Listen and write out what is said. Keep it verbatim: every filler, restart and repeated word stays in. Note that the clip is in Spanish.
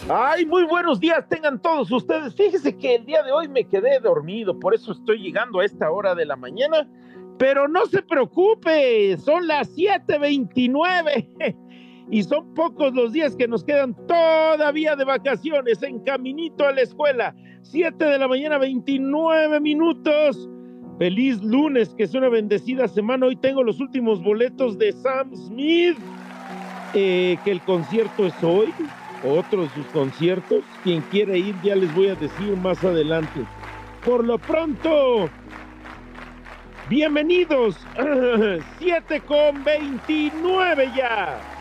Ay, muy buenos días tengan todos ustedes. Fíjese que el día de hoy me quedé dormido, por eso estoy llegando a esta hora de la mañana. Pero no se preocupe, son las siete veintinueve y son pocos los días que nos quedan todavía de vacaciones en caminito a la escuela. siete de la mañana, veintinueve minutos. Feliz lunes, que es una bendecida semana. Hoy tengo los últimos boletos de Sam Smith, eh, que el concierto es hoy. Otro de sus conciertos. Quien quiera ir ya les voy a decir más adelante. Por lo pronto, bienvenidos. siete con veintinueve ya.